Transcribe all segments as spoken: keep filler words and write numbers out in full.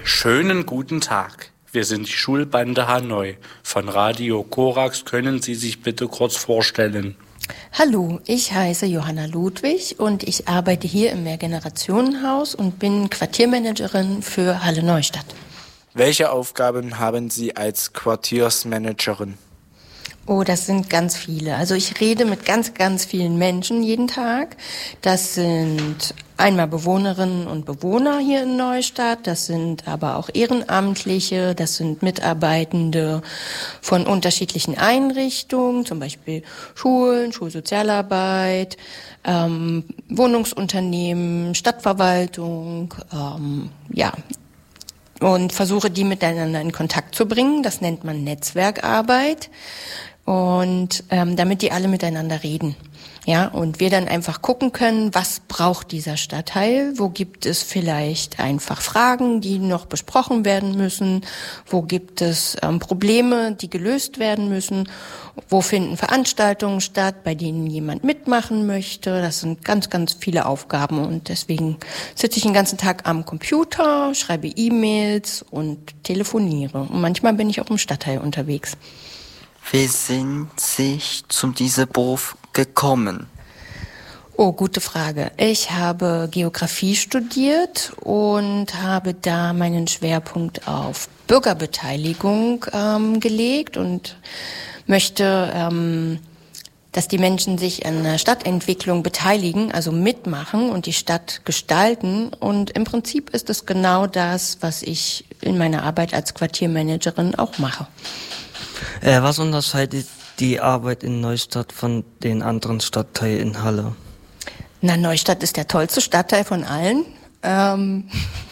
Schönen guten Tag. Wir sind die Schulbande Hanoi. Von Radio Korax können Sie sich bitte kurz vorstellen. Hallo, ich heiße Johanna Ludwig und ich arbeite hier im Mehrgenerationenhaus und bin Quartiermanagerin für Halle Neustadt. Welche Aufgaben haben Sie als Quartiersmanagerin? Oh, das sind ganz viele. Also ich rede mit ganz, ganz vielen Menschen jeden Tag. Das sind einmal Bewohnerinnen und Bewohner hier in Neustadt, das sind aber auch Ehrenamtliche, das sind Mitarbeitende von unterschiedlichen Einrichtungen, zum Beispiel Schulen, Schulsozialarbeit, ähm, Wohnungsunternehmen, Stadtverwaltung, ähm, ja, und versuche die miteinander in Kontakt zu bringen. Das nennt man Netzwerkarbeit. Und ähm, damit die alle miteinander reden. Ja, und wir dann einfach gucken können, was braucht dieser Stadtteil, wo gibt es vielleicht einfach Fragen, die noch besprochen werden müssen, wo gibt es ähm, Probleme, die gelöst werden müssen, wo finden Veranstaltungen statt, bei denen jemand mitmachen möchte. Das sind ganz, ganz viele Aufgaben und deswegen sitze ich den ganzen Tag am Computer, schreibe E-Mails und telefoniere. Und manchmal bin ich auch im Stadtteil unterwegs. Wie sind Sie zu diesem Beruf gekommen? Oh, gute Frage. Ich habe Geografie studiert und habe da meinen Schwerpunkt auf Bürgerbeteiligung ähm, gelegt und möchte, ähm, dass die Menschen sich an der Stadtentwicklung beteiligen, also mitmachen und die Stadt gestalten. Und im Prinzip ist es genau das, was ich in meiner Arbeit als Quartiermanagerin auch mache. Äh, was unterscheidet die Arbeit in Neustadt von den anderen Stadtteilen in Halle? Na, Neustadt ist der tollste Stadtteil von allen ähm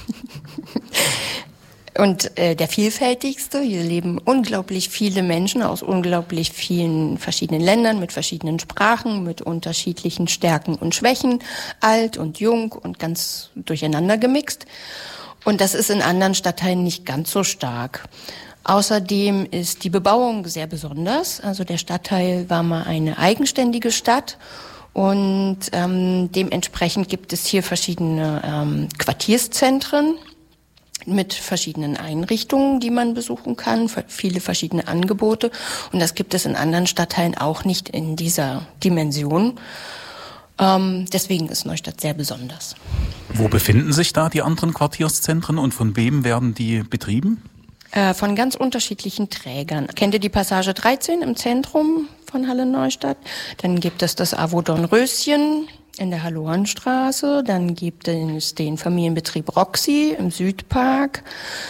und äh, der vielfältigste. Hier leben unglaublich viele Menschen aus unglaublich vielen verschiedenen Ländern, mit verschiedenen Sprachen, mit unterschiedlichen Stärken und Schwächen, alt und jung und ganz durcheinander gemixt. Und das ist in anderen Stadtteilen nicht ganz so stark. Außerdem ist die Bebauung sehr besonders. Also der Stadtteil war mal eine eigenständige Stadt und ähm, dementsprechend gibt es hier verschiedene ähm, Quartierszentren mit verschiedenen Einrichtungen, die man besuchen kann, viele verschiedene Angebote. Und das gibt es in anderen Stadtteilen auch nicht in dieser Dimension. Ähm, deswegen ist Neustadt sehr besonders. Wo befinden sich da die anderen Quartierszentren und von wem werden die betrieben? Von ganz unterschiedlichen Trägern. Kennt ihr die Passage dreizehn im Zentrum von Halle Neustadt? Dann gibt es das AWO Dornröschen in der Hallorenstraße. Dann gibt es den Familienbetrieb Roxy im Südpark.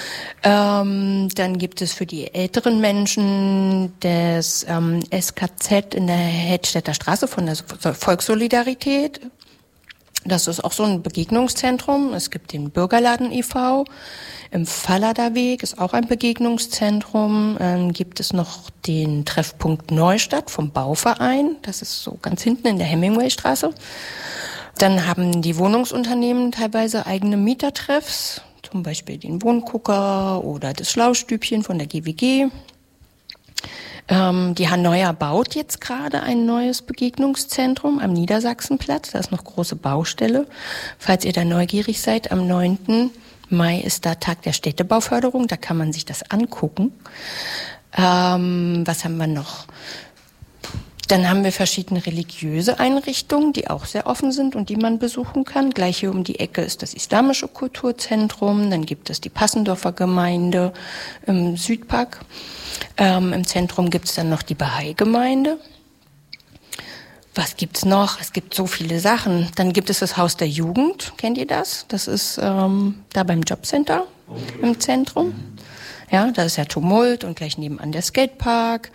Ähm, dann gibt es für die älteren Menschen das ähm, S K Z in der Hedstädter Straße von der Volkssolidarität. Das ist auch so ein Begegnungszentrum. Es gibt den Bürgerladen e V Im Falladerweg ist auch ein Begegnungszentrum. Dann gibt es noch den Treffpunkt Neustadt vom Bauverein. Das ist so ganz hinten in der Hemingwaystraße. Dann haben die Wohnungsunternehmen teilweise eigene Mietertreffs, zum Beispiel den Wohngucker oder das Schlaustübchen von der G W G. Ähm, die Hanoia baut jetzt gerade ein neues Begegnungszentrum am Niedersachsenplatz. Da ist noch große Baustelle. Falls ihr da neugierig seid, am neunten Mai ist da Tag der Städtebauförderung. Da kann man sich das angucken. Ähm, was haben wir noch? Dann haben wir verschiedene religiöse Einrichtungen, die auch sehr offen sind und die man besuchen kann. Gleich hier um die Ecke ist das Islamische Kulturzentrum. Dann gibt es die Passendorfer Gemeinde im Südpark. Ähm, Im Zentrum gibt es dann noch die Bahai-Gemeinde. Was gibt's noch? Es gibt so viele Sachen. Dann gibt es das Haus der Jugend. Kennt ihr das? Das ist ähm, da beim Jobcenter im Zentrum. Ja, da ist ja Tumult und gleich nebenan der Skatepark.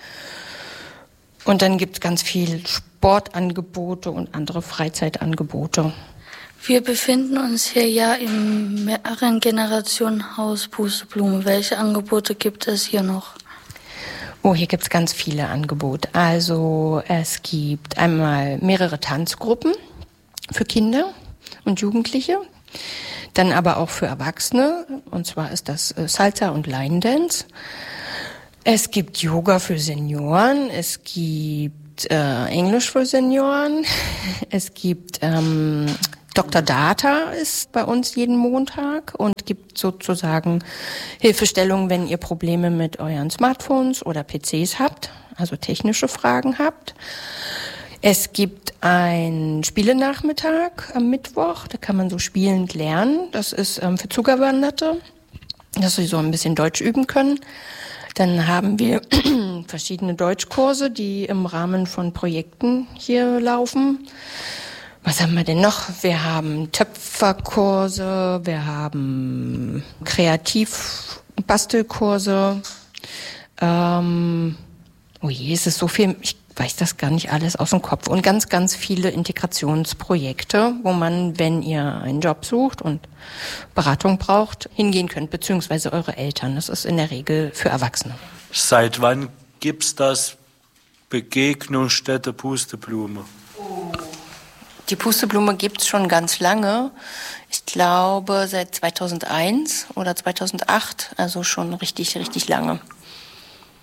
Und dann gibt's ganz viel Sportangebote und andere Freizeitangebote. Wir befinden uns hier ja im Mehrgenerationenhaus Pusteblume. Welche Angebote gibt es hier noch? Oh, hier gibt's ganz viele Angebote. Also es gibt einmal mehrere Tanzgruppen für Kinder und Jugendliche, dann aber auch für Erwachsene. Und zwar ist das Salsa und Line Dance. Es gibt Yoga für Senioren, es gibt äh, Englisch für Senioren, es gibt ähm, Doktor Data ist bei uns jeden Montag und gibt sozusagen Hilfestellung, wenn ihr Probleme mit euren Smartphones oder P Cs habt, also technische Fragen habt. Es gibt einen Spielenachmittag am Mittwoch, da kann man so spielend lernen. Das ist ähm, für Zugewanderte, dass sie so ein bisschen Deutsch üben können. Dann haben wir verschiedene Deutschkurse, die im Rahmen von Projekten hier laufen. Was haben wir denn noch? Wir haben Töpferkurse, wir haben Kreativbastelkurse. Ähm, oh je, es ist so viel, ich weiß das gar nicht alles aus dem Kopf. Und ganz, ganz viele Integrationsprojekte, wo man, wenn ihr einen Job sucht und Beratung braucht, hingehen könnt, beziehungsweise eure Eltern. Das ist in der Regel für Erwachsene. Seit wann gibt's das Begegnungsstätte Pusteblume? Die Pusteblume gibt's schon ganz lange. Ich glaube seit zweitausendeins oder zweitausendacht, also schon richtig, richtig lange.